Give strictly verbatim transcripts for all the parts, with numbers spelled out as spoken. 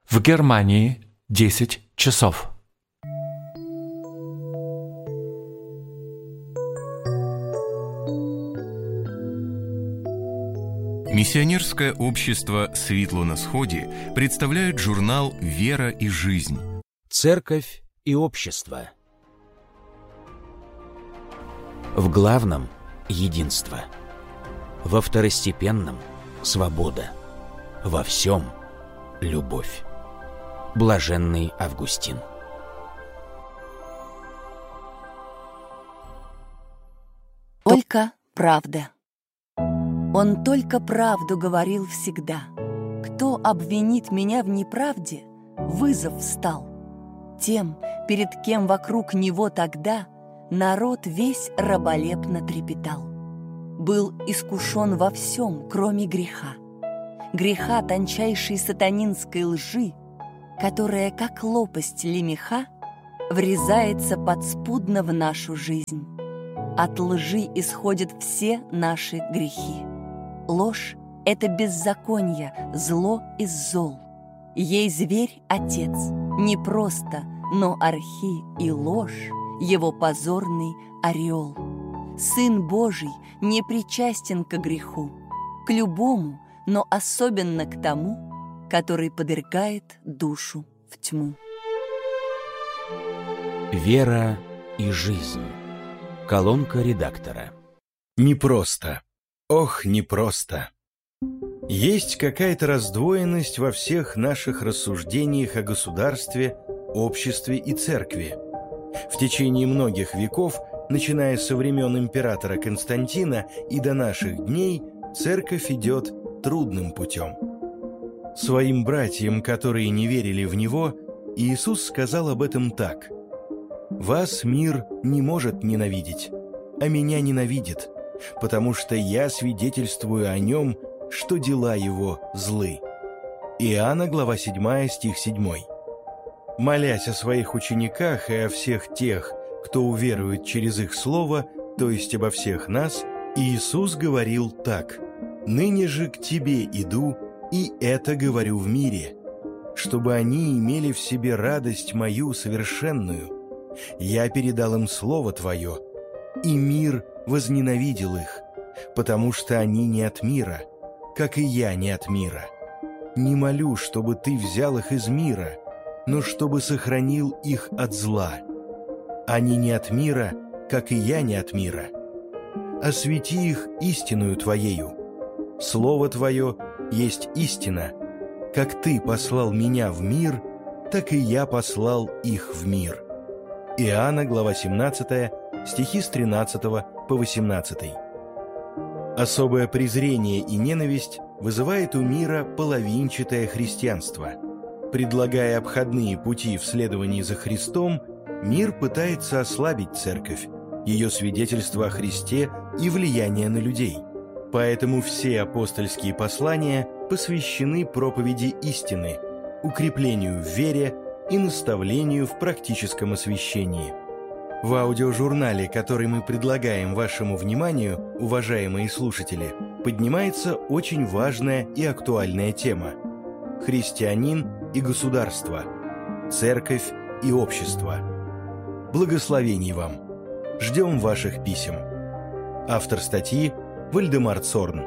В Германии десять часов. Миссионерское общество «Светло на сходе» представляет журнал «Вера и жизнь». Церковь и общество. В главном – единство. Во второстепенном – свобода. Во всем – любовь. Блаженный Августин. Только правда. Он только правду говорил всегда. Кто обвинит меня в неправде, вызов встал. Тем, перед кем вокруг него тогда народ весь раболепно трепетал. Был искушен во всем, кроме греха. Греха тончайшей сатанинской лжи, которая, как лопасть лемеха, врезается подспудно в нашу жизнь. От лжи исходят все наши грехи. Ложь — это беззаконие, зло из зол. Ей зверь — отец, не просто, но архи и ложь — его позорный ореол. Сын Божий не причастен к греху, к любому, но особенно к тому, который подвергает душу в тьму. Вера и жизнь. Колонка редактора. Непросто. Ох, непросто. Есть какая-то раздвоенность во всех наших рассуждениях о государстве, обществе и церкви. В течение многих веков, начиная со времен императора Константина и до наших дней, церковь идет трудным путем. Своим братьям, которые не верили в Него, Иисус сказал об этом так: «Вас мир не может ненавидеть, а меня ненавидит, потому что я свидетельствую о нем, что дела его злы». Иоанна, глава седьмая, стих седьмой. Молясь о своих учениках и о всех тех, кто уверует через их слово, то есть обо всех нас, Иисус говорил так: «Ныне же к тебе иду, и это говорю в мире, чтобы они имели в себе радость мою совершенную. Я передал им слово твое, и мир возненавидел их, потому что они не от мира, как и я не от мира. Не молю, чтобы ты взял их из мира, но чтобы сохранил их от зла. Они не от мира, как и я не от мира. Освети их истиною твоею. Слово твое есть истина. Как ты послал меня в мир, так и я послал их в мир». Иоанна, глава семнадцатая, стихи с тринадцатого по восемнадцатый. Особое презрение и ненависть вызывает у мира половинчатое христианство. Предлагая обходные пути в следовании за Христом, мир пытается ослабить церковь, ее свидетельство о Христе и влияние на людей. Поэтому все апостольские послания посвящены проповеди истины, укреплению в вере и наставлению в практическом освящении. В аудиожурнале, который мы предлагаем вашему вниманию, уважаемые слушатели, поднимается очень важная и актуальная тема – христианин и государство, церковь и общество. Благословений вам! Ждем ваших писем. Автор статьи – Вальдемар Цорн.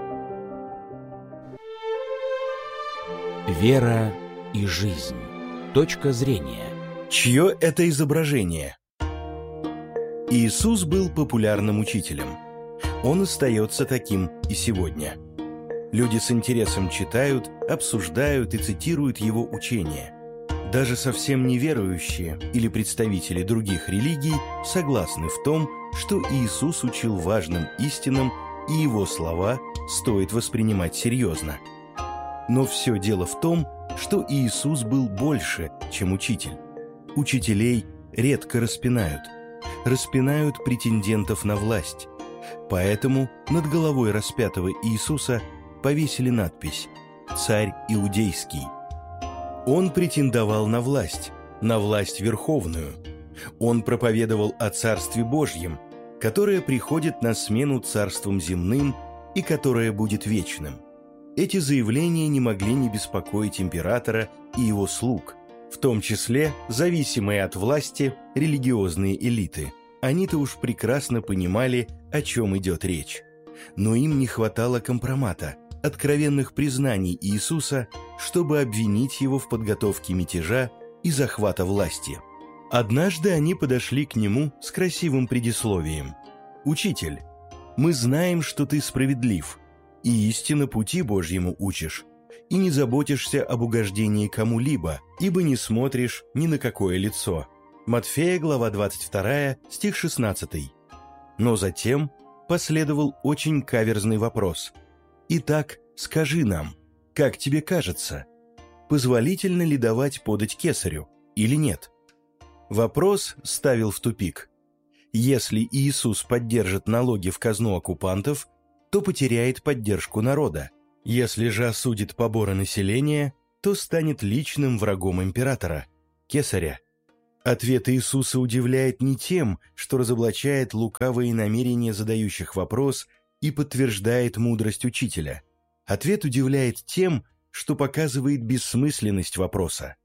Вера и жизнь. Точка зрения. Чье это изображение? Иисус был популярным учителем. Он остается таким и сегодня. Люди с интересом читают, обсуждают и цитируют его учения. Даже совсем неверующие или представители других религий согласны в том, что Иисус учил важным истинам, и его слова стоит воспринимать серьезно. Но все дело в том, что Иисус был больше, чем учитель. Учителей редко распинают. Распинают претендентов на власть. Поэтому над головой распятого Иисуса повесили надпись «Царь Иудейский». Он претендовал на власть, на власть верховную. Он проповедовал о Царстве Божьем, которое приходит на смену царствам земным и которое будет вечным. эти заявления не могли не беспокоить императора и его слуг, в том числе зависимые от власти религиозные элиты. Они-то уж прекрасно понимали, о чем идет речь. Но им не хватало компромата, откровенных признаний Иисуса, чтобы обвинить его в подготовке мятежа и захвата власти. Однажды они подошли к нему с красивым предисловием. «Учитель, мы знаем, что ты справедлив, и истинно пути Божьему учишь, и не заботишься об угождении кому-либо, ибо не смотришь ни на какое лицо». Матфея, глава двадцать вторая, стих шестнадцатый. Но затем последовал очень каверзный вопрос. «Итак, скажи нам, как тебе кажется, позволительно ли давать подать кесарю или нет?» Вопрос ставил в тупик. Если Иисус поддержит налоги в казну оккупантов, то потеряет поддержку народа. Если же осудит поборы населения, то станет личным врагом императора, кесаря. Ответ Иисуса удивляет не тем, что разоблачает лукавые намерения задающих вопрос и подтверждает мудрость учителя. Ответ удивляет тем, что показывает бессмысленность вопроса.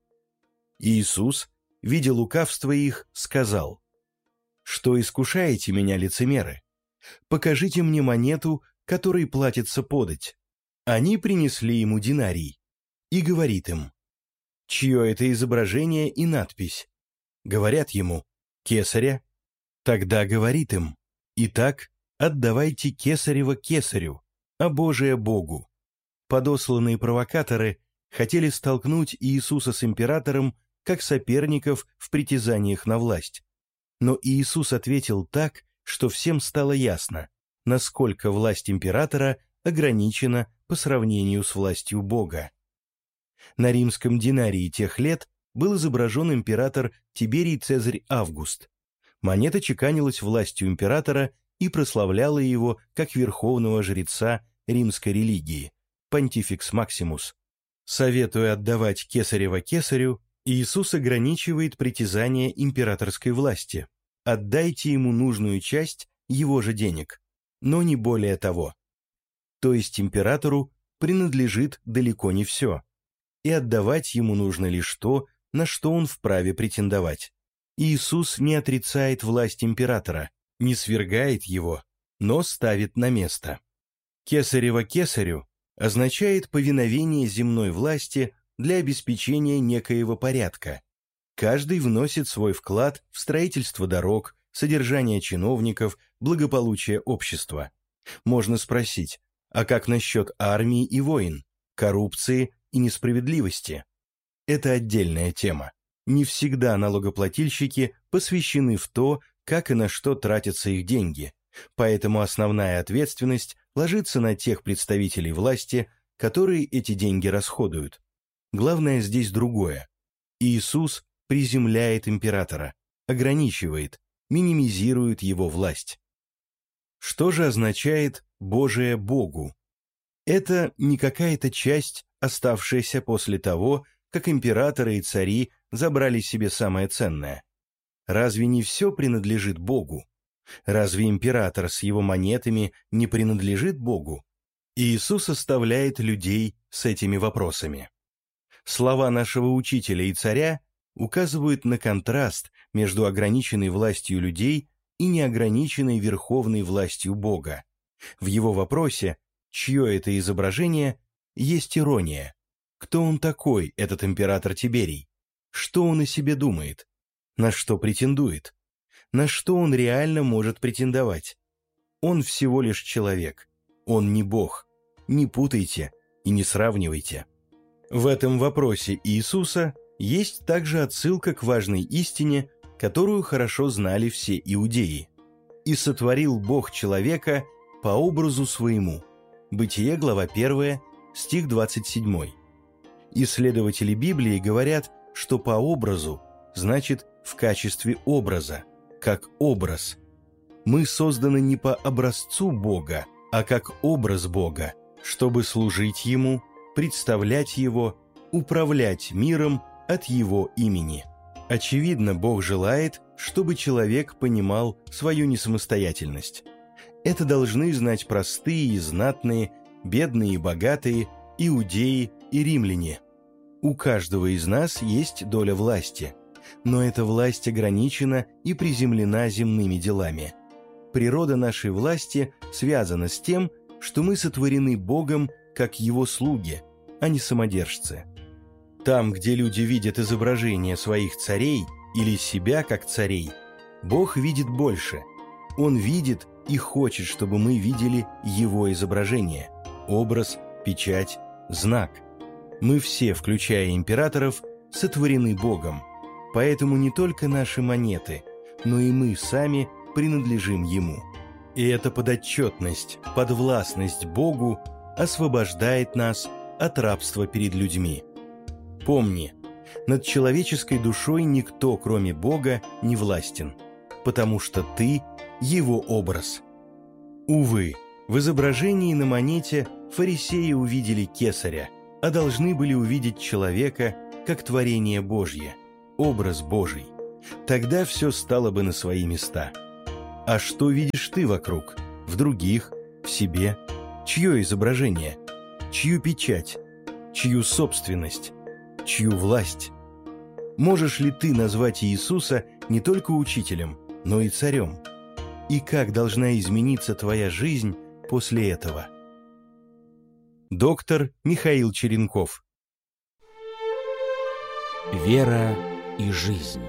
Иисус, видя лукавство их, сказал: «Что искушаете меня, лицемеры? Покажите мне монету, которой платится подать». Они принесли ему динарий, и говорит им: «Чье это изображение и надпись?» Говорят ему: «Кесаря». Тогда говорит им: «Итак, отдавайте кесарево кесарю, а Божие Богу». Подосланные провокаторы хотели столкнуть Иисуса с императором как соперников в притязаниях на власть. Но Иисус ответил так, что всем стало ясно, насколько власть императора ограничена по сравнению с властью Бога. На римском динарии тех лет был изображен император Тиберий Цезарь Август. Монета чеканилась властью императора и прославляла его как верховного жреца римской религии, Понтификс Максимус. Советуя отдавать кесарево кесарю, Иисус ограничивает притязание императорской власти. Отдайте ему нужную часть его же денег, но не более того. То есть императору принадлежит далеко не все, и отдавать ему нужно лишь то, на что он вправе претендовать. Иисус не отрицает власть императора, не свергает его, но ставит на место. Кесарево кесарю означает повиновение земной власти для обеспечения некоего порядка. Каждый вносит свой вклад в строительство дорог, содержание чиновников, благополучие общества. Можно спросить: а как насчет армии и войн, коррупции и несправедливости? Это отдельная тема. Не всегда налогоплательщики посвящены в то, как и на что тратятся их деньги, поэтому основная ответственность ложится на тех представителей власти, которые эти деньги расходуют. Главное здесь другое. Иисус приземляет императора, ограничивает, минимизирует его власть. Что же означает «Божие Богу»? Это не какая-то часть, оставшаяся после того, как императоры и цари забрали себе самое ценное. Разве не все принадлежит Богу? Разве император с его монетами не принадлежит Богу? Иисус оставляет людей с этими вопросами. Слова нашего учителя и царя указывают на контраст между ограниченной властью людей и неограниченной верховной властью Бога. В его вопросе «чье это изображение?» есть ирония. Кто он такой, этот император Тиберий? Что он о себе думает? На что претендует? На что он реально может претендовать? Он всего лишь человек. Он не Бог. Не путайте и не сравнивайте. В этом вопросе Иисуса есть также отсылка к важной истине, которую хорошо знали все иудеи. «И сотворил Бог человека по образу своему». Бытие, глава первая, стих двадцать семь. Исследователи Библии говорят, что по образу значит в качестве образа, как образ. Мы созданы не по образцу Бога, а как образ Бога, чтобы служить Ему, представлять Его, управлять миром от Его имени. Очевидно, Бог желает, чтобы человек понимал свою несамостоятельность. Это должны знать простые и знатные, бедные и богатые, иудеи и римляне. У каждого из нас есть доля власти, но эта власть ограничена и приземлена земными делами. Природа нашей власти связана с тем, что мы сотворены Богом как Его слуги, а не самодержцы. Там, где люди видят изображения своих царей или себя как царей, Бог видит больше. Он видит и хочет, чтобы мы видели Его изображение, образ, печать, знак. Мы все, включая императоров, сотворены Богом, поэтому не только наши монеты, но и мы сами принадлежим Ему. И эта подотчетность, подвластность Богу освобождает нас от рабства перед людьми. Помни, над человеческой душой никто, кроме Бога, не властен, потому что ты – Его образ. Увы, в изображении на монете фарисеи увидели кесаря, а должны были увидеть человека как творение Божье, образ Божий. Тогда все стало бы на свои места. А что видишь ты вокруг, в других, в себе? Чье изображение? Чью печать? Чью собственность? Чью власть? Можешь ли ты назвать Иисуса не только учителем, но и царем? И как должна измениться твоя жизнь после этого? Доктор Михаил Черенков. Вера и жизнь.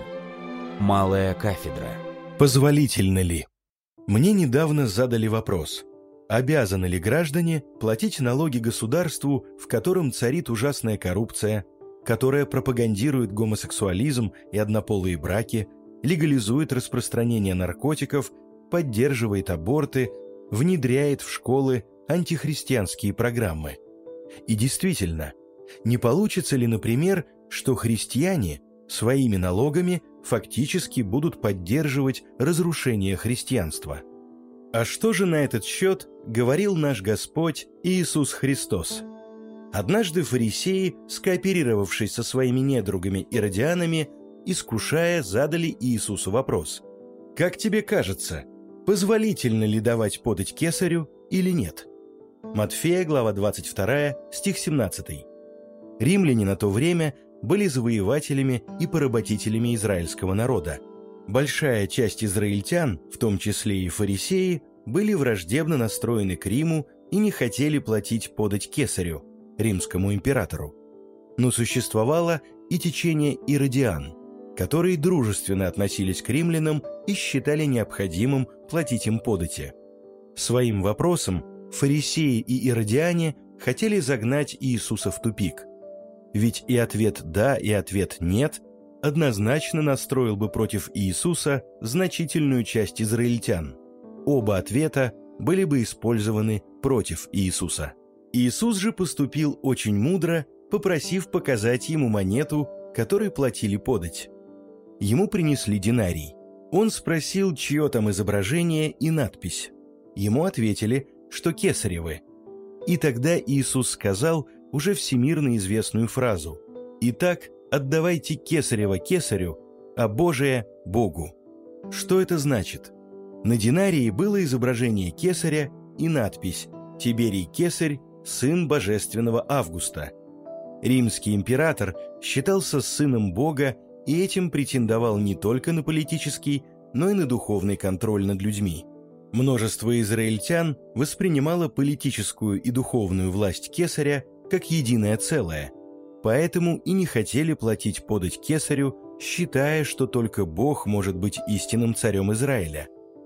Малая кафедра. Позволительно ли? Мне недавно задали вопрос: обязаны ли граждане платить налоги государству, в котором царит ужасная коррупция, которая пропагандирует гомосексуализм и однополые браки, легализует распространение наркотиков, поддерживает аборты, внедряет в школы антихристианские программы? И действительно, не получится ли, например, что христиане своими налогами фактически будут поддерживать разрушение христианства? А что же на этот счет говорил наш Господь Иисус Христос? Однажды фарисеи, скооперировавшись со своими недругами иродианами, искушая, задали Иисусу вопрос: «Как тебе кажется, позволительно ли давать подать кесарю или нет?» Матфея, глава двадцать два, стих семнадцатый. Римляне на то время были завоевателями и поработителями израильского народа. Большая часть израильтян, в том числе и фарисеи, были враждебно настроены к Риму и не хотели платить подать кесарю, римскому императору. Но существовало и течение иродиан, которые дружественно относились к римлянам и считали необходимым платить им подати. Своим вопросом фарисеи и иродиане хотели загнать Иисуса в тупик. Ведь и ответ «да», и ответ «нет» однозначно настроил бы против Иисуса значительную часть израильтян. Оба ответа были бы использованы против Иисуса. Иисус же поступил очень мудро, попросив показать ему монету, которой платили подать. Ему принесли динарий. Он спросил, чье там изображение и надпись. Ему ответили, что кесаревы. И тогда Иисус сказал уже всемирно известную фразу: «Итак, отдавайте кесарево кесарю, а Божие – Богу». Что это значит? На динарии было изображение кесаря и надпись «Тиберий Кесарь, сын божественного Августа». Римский император считался сыном Бога и этим претендовал не только на политический, но и на духовный контроль над людьми. Множество израильтян воспринимало политическую и духовную власть кесаря как единое целое, поэтому и не хотели платить подать кесарю, считая, что только Бог может быть истинным царем Израиля.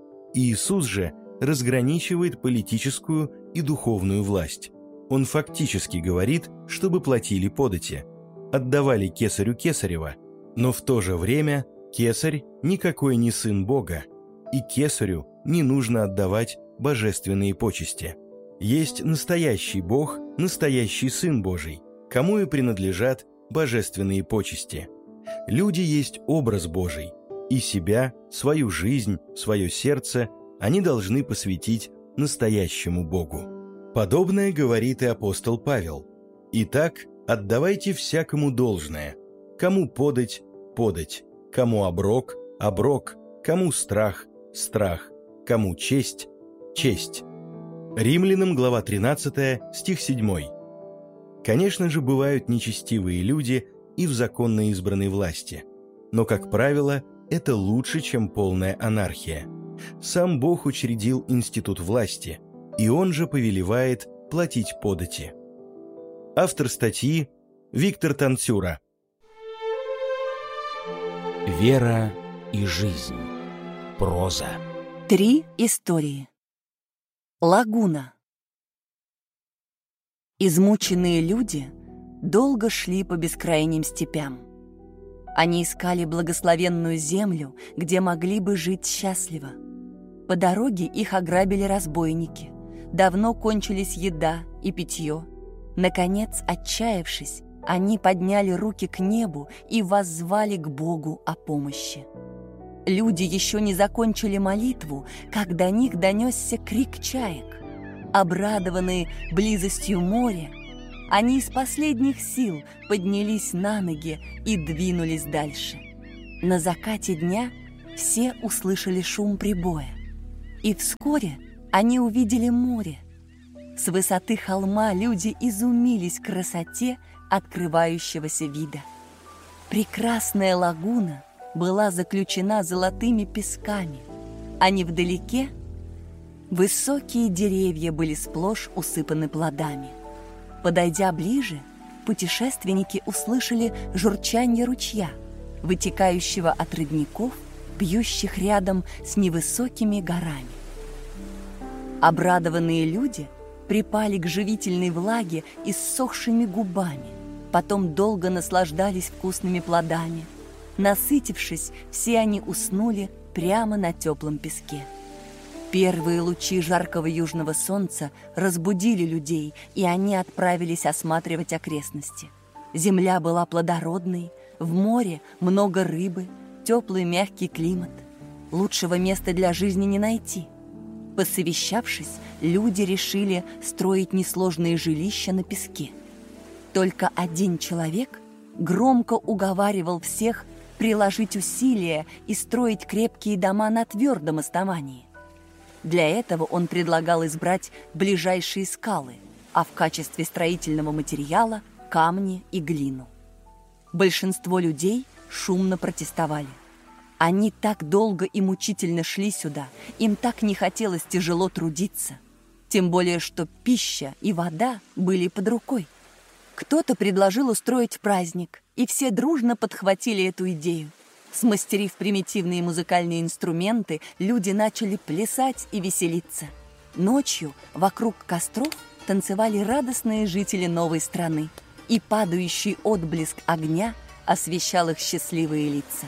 Иисус же разграничивает политическую и духовную власть. Он фактически говорит, чтобы платили подати, отдавали кесарю кесарева, но в то же время кесарь никакой не сын Бога, и кесарю не нужно отдавать божественные почести. Есть настоящий Бог, настоящий Сын Божий, кому и принадлежат божественные почести. Люди есть образ Божий, и себя, свою жизнь, свое сердце они должны посвятить настоящему Богу. Подобное говорит и апостол Павел. «Итак, отдавайте всякому должное, кому подать – подать, кому оброк – оброк, кому страх – страх, кому честь – честь». Римлянам, глава тринадцатая, стих седьмой. Конечно же, бывают нечестивые люди и в законно избранной власти, но, как правило, это лучше, чем полная анархия. Сам Бог учредил институт власти, и Он же повелевает платить подати. Автор статьи Виктор Танцюра. Вера и жизнь. Проза. Три истории. Лагуна. Измученные люди долго шли по бескрайним степям. Они искали благословенную землю, где могли бы жить счастливо. По дороге их ограбили разбойники. Давно кончились еда и питье. Наконец, отчаявшись, они подняли руки к небу и воззвали к Богу о помощи. Люди еще не закончили молитву, как до них донесся крик чаек. Обрадованные близостью моря, они из последних сил поднялись на ноги и двинулись дальше. На закате дня все услышали шум прибоя, и вскоре они увидели море. С высоты холма люди изумились красоте открывающегося вида. Прекрасная лагуна была заключена золотыми песками, а невдалеке высокие деревья были сплошь усыпаны плодами. Подойдя ближе, путешественники услышали журчанье ручья, вытекающего от родников, пьющих рядом с невысокими горами. Обрадованные люди припали к живительной влаге иссохшими губами, потом долго наслаждались вкусными плодами. Насытившись, все они уснули прямо на теплом песке. Первые лучи жаркого южного солнца разбудили людей, и они отправились осматривать окрестности. Земля была плодородной, в море много рыбы, теплый мягкий климат. Лучшего места для жизни не найти. Посовещавшись, люди решили строить несложные жилища на песке. Только один человек громко уговаривал всех приложить усилия и строить крепкие дома на твердом основании. Для этого он предлагал избрать ближайшие скалы, а в качестве строительного материала – камни и глину. Большинство людей шумно протестовали. Они так долго и мучительно шли сюда, им так не хотелось тяжело трудиться. Тем более, что пища и вода были под рукой. Кто-то предложил устроить праздник, и все дружно подхватили эту идею. Смастерив примитивные музыкальные инструменты, люди начали плясать и веселиться. Ночью вокруг костров танцевали радостные жители новой страны, и падающий отблеск огня освещал их счастливые лица.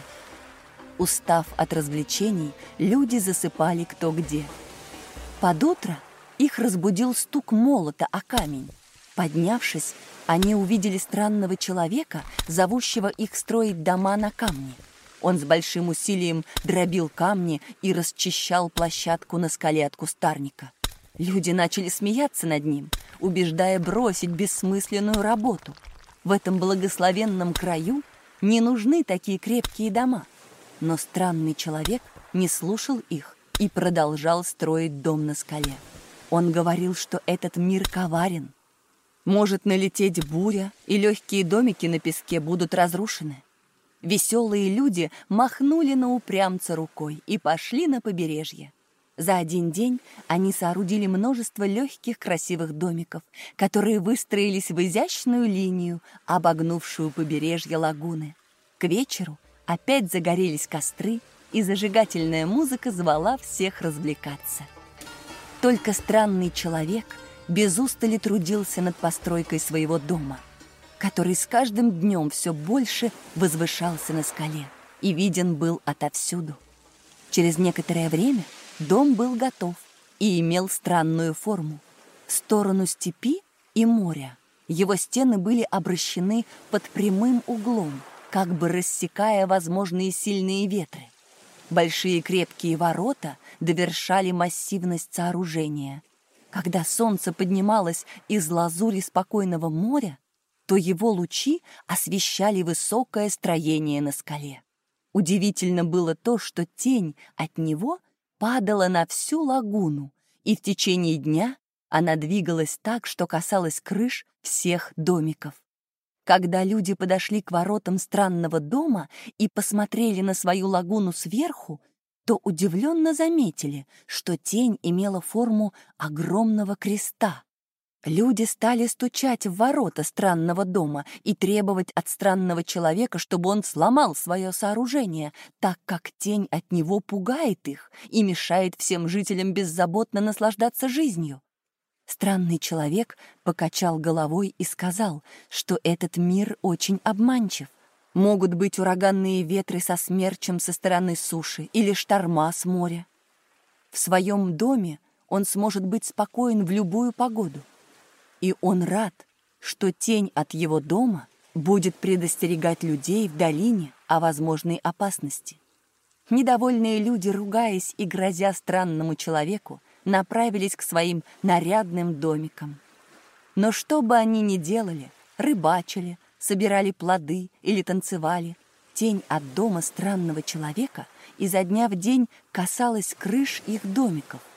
Устав от развлечений, люди засыпали кто где. Под утро их разбудил стук молота о камень. Поднявшись, они увидели странного человека, зовущего их строить дома на камне. Он с большим усилием дробил камни и расчищал площадку на скале от кустарника. Люди начали смеяться над ним, убеждая бросить бессмысленную работу. В этом благословенном краю не нужны такие крепкие дома. Но странный человек не слушал их и продолжал строить дом на скале. Он говорил, что этот мир коварен. Может налететь буря, и легкие домики на песке будут разрушены. Веселые люди махнули на упрямца рукой и пошли на побережье. За один день они соорудили множество легких красивых домиков, которые выстроились в изящную линию, обогнувшую побережье лагуны. К вечеру опять загорелись костры, и зажигательная музыка звала всех развлекаться. Только странный человек без устали трудился над постройкой своего дома, который с каждым днем все больше возвышался на скале и виден был отовсюду. Через некоторое время дом был готов и имел странную форму. В сторону степи и моря его стены были обращены под прямым углом, как бы рассекая возможные сильные ветры. Большие крепкие ворота довершали массивность сооружения. Когда солнце поднималось из лазури спокойного моря, то его лучи освещали высокое строение на скале. Удивительно было то, что тень от него падала на всю лагуну, и в течение дня Она двигалась так, что касалась крыш всех домиков. Когда люди подошли к воротам странного дома и посмотрели на свою лагуну сверху, то удивленно заметили, что тень имела форму огромного креста. Люди стали стучать в ворота странного дома и требовать от странного человека, чтобы он сломал свое сооружение, так как тень от него пугает их и мешает всем жителям беззаботно наслаждаться жизнью. Странный человек покачал головой и сказал, что этот мир очень обманчив. Могут быть ураганные ветры со смерчем со стороны суши или шторма с моря. В своем доме он сможет быть спокоен в любую погоду. И он рад, что тень от его дома будет предостерегать людей в долине о возможной опасности. Недовольные люди, ругаясь и грозя странному человеку, направились к своим нарядным домикам. Но что бы они ни делали, рыбачили, собирали плоды или танцевали, тень от дома странного человека изо дня в день касалась крыш их домиков.